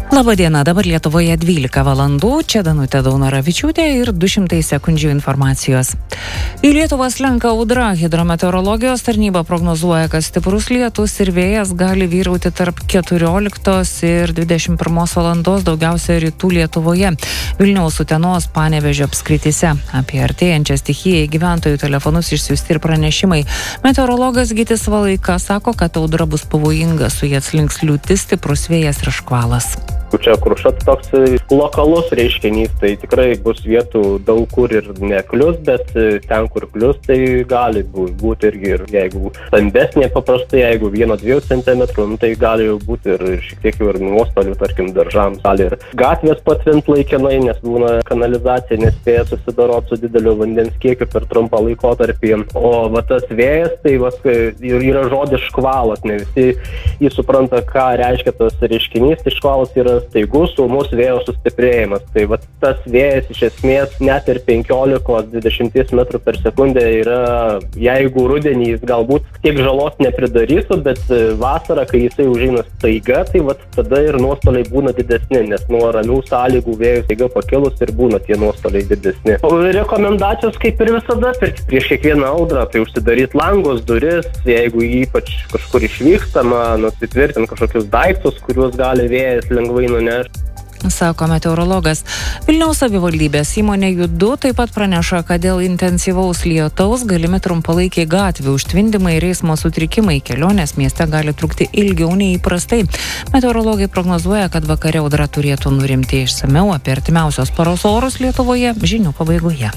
Labadiena, dabar Lietuvoje 12 valandų, čia Danutė Daunaravičiūtė ir 200 sekundžių informacijos. Į Lietuvą slenka audra. Hidrometeorologijos tarnyba prognozuoja, kad stiprus lietus ir vėjas gali vyrauti tarp 14 ir 21 valandos daugiausia rytų Lietuvoje, Vilniaus, Utenos, Panevėžio apskrityse. Apie artėjančią stichiją į gyventojų telefonus išsiųsti ir pranešimai. Meteorologas Gytis Valaika sako, kad audra bus pavojinga, su ja atslinks liūtis, stiprus vėjas ir škvalas. Čia kruša toks lokalus reiškinys, tai tikrai bus vietų daug kur ir neklius, bet ten, kur klius, tai gali būti irgi, ir jeigu stambesnė paprastai, jeigu 1-2 cm, tai gali jau būti ir šiek tiek jau ir nuostolių, tarkim, daržams, gali ir gatvės patvint laikinai, nes būna kanalizacija nespėja susidoroti su dideliu vandens kiekiu per trumpą laikotarpį. O va tas vėjas, tai yra žodis škvalas, ne visi jį supranta, ką reiškia tas reiškinys, tai škvalas yra staigus ūmus vėjo sustiprėjimas. Tai va tas vėjas iš esmės net ir 15-20 metrų per sekundę yra, jeigu rudenį jis galbūt tiek žalos nepridarytų, bet vasarą, kai jisai užeina staiga, tai va tada ir nuostoliai būna didesni, nes nuo ramių sąlygų vėjų staiga pakilus ir būna tie nuostoliai didesni. O rekomendacijos kaip ir visada prieš kiekvieną audrą, tai užsidaryti langus, duris, jeigu ypač kažkur išvykstama, nusitvirtinti kažkokius daiktus, kuriuos gali vėjas lengvai nunešti. Sako meteorologas. Vilniaus savivaldybės įmonė Judu taip pat praneša, kad dėl intensyvaus lietaus galimi trumpalaikiai gatvių užtvindimai ir eismo sutrikimai. Kelionės mieste gali trukti ilgiau nei įprastai. Meteorologai prognozuoja, kad vakare audra turėtų nurimti. Išsamiau apie artimiausios paros orus Lietuvoje žinių pabaigoje.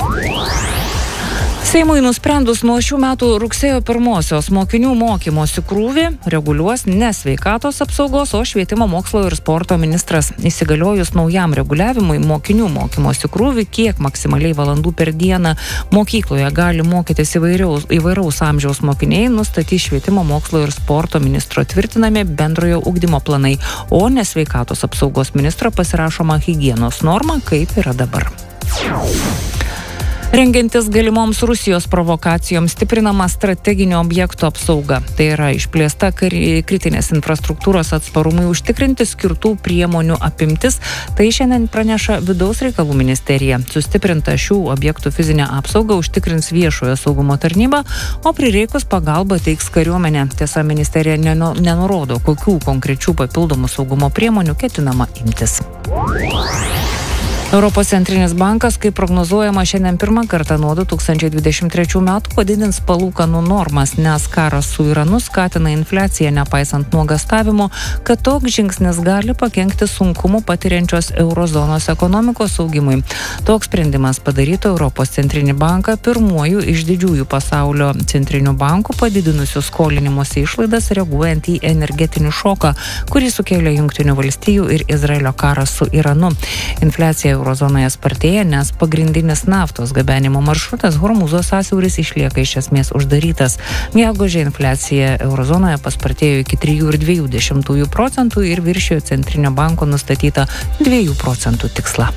Seimui nusprendus nuo šių metų rugsėjo 1 mokinių mokymosi krūvį reguliuos ne sveikatos apsaugos, o švietimo, mokslo ir sporto ministras. Įsigaliojus naujam reguliavimui mokinių mokymosi krūvį, kiek maksimaliai valandų per dieną mokykloje gali mokytis įvairaus amžiaus mokiniai, nustatys švietimo, mokslo ir sporto ministro tvirtinami bendrojo ugdymo planai, o ne sveikatos apsaugos ministro pasirašoma higienos norma, kaip yra dabar. Rengiantis galimoms Rusijos provokacijoms stiprinama strateginio objekto apsauga. Tai yra išplėsta kritinės infrastruktūros atsparumui užtikrinti skirtų priemonių apimtis. Tai šiandien praneša Vidaus reikalų ministerija. Sustiprinta šių objektų fizinę apsaugą užtikrins viešojo saugumo tarnyba, o prireikus pagalbą teiks kariuomenė. Tiesa, ministerija nenurodo, kokių konkrečių papildomų saugumo priemonių ketinama imtis. Europos centrinis bankas, kaip prognozuojama, šiandien pirmą kartą nuo 2023 metų padidins palūkanų normas, nes karas su Iranu skatina infliaciją, nepaisant nuogąstavimo, kad toks žingsnis gali pakenkti sunkumų patiriančios eurozonos ekonomikos augimui. Toks sprendimas padarytų Europos centrinį banką pirmuoju iš didžiųjų pasaulio centrinių bankų padidinusių skolinimosi išlaidas reaguojant į energetinį šoką, kurį sukėlė Jungtinių valstijų ir Izraelio karas su Iranu. Infliacija eurozonoje spartėja, nes pagrindinis naftos gabenimo maršrutas Hormūzo sąsiauris išlieka iš esmės uždarytas. Gegužę infliacija eurozonoje paspartėjo iki 3,2% ir viršijo centrinio banko nustatytą 2% tikslą.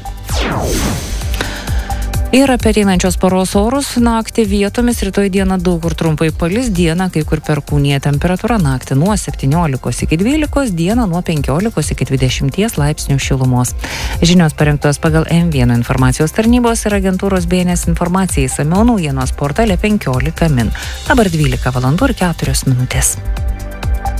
Ir apie ateinančios paros orus. Naktį vietomis rytoj dieną daug kur trumpai palis, dieną kai kur perkūnija, temperatūra naktį nuo 17 iki 12, dieną nuo 15 iki 20 laipsnių šilumos. Žinios parengtos pagal M1 informacijos tarnybos ir agentūros BNS informacijai, išsamiau naujienos portale 15 min. Dabar 12 valandų ir 4 minutės.